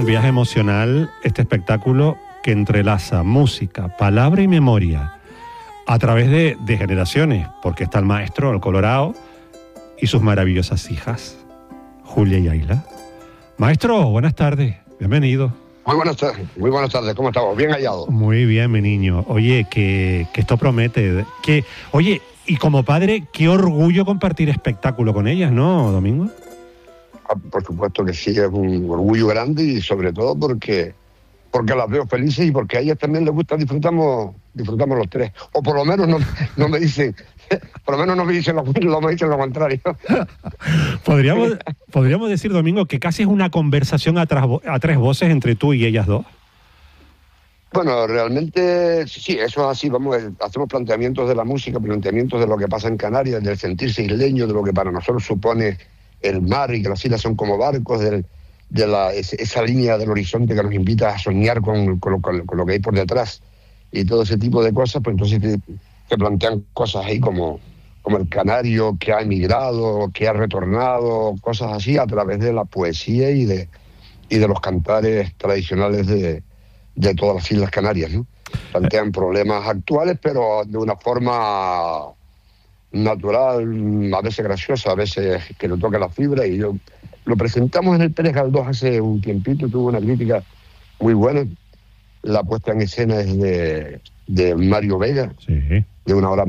viaje emocional este espectáculo que entrelaza música, palabra y memoria a través de generaciones, porque está el maestro, el Colorado, y sus maravillosas hijas, Julia y Ayla. Maestro, buenas tardes, bienvenido. Muy buenas tardes, ¿cómo estamos? Bien hallado. Muy bien, mi niño. Oye, que esto promete. Oye, y como padre, qué orgullo compartir espectáculo con ellas, ¿no, Domingo? Por supuesto que sí, es un orgullo grande y sobre todo porque las veo felices y porque a ellas también les gusta, disfrutamos los tres. O por lo menos no me dicen, por lo menos no me dicen lo contrario. Podríamos decir, Domingo, que casi es una conversación a tres voces entre tú y ellas dos. Bueno, realmente sí, eso es así. Hacemos planteamientos de la música, planteamientos de lo que pasa en Canarias, del sentirse isleño, de lo que para nosotros supone el mar y que las islas son como barcos, esa línea del horizonte que nos invita a soñar con lo que hay por detrás y todo ese tipo de cosas. Pues entonces te plantean cosas ahí como el canario que ha emigrado, que ha retornado, cosas así a través de la poesía y de los cantares tradicionales de todas las Islas Canarias, ¿no? Plantean problemas actuales, pero de una forma natural, a veces graciosa, a veces que le toca la fibra, y lo presentamos en el Pérez Galdós hace un tiempito, tuvo una crítica muy buena. La puesta en escena es de Mario Vega, sí, de una hora